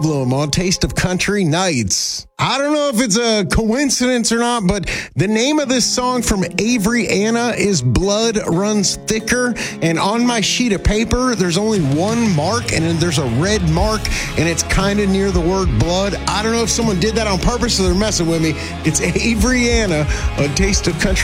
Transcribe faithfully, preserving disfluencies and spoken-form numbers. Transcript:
Bloom on Taste of Country Nights. I don't know if it's a coincidence or not, but the name of this song from Avery Anna is Blood Runs Thicker. And on my sheet of paper, there's only one mark, and there's a red mark, and it's kind of near the word blood. I don't know if someone did that on purpose or they're messing with me. It's Avery Anna on Taste of Country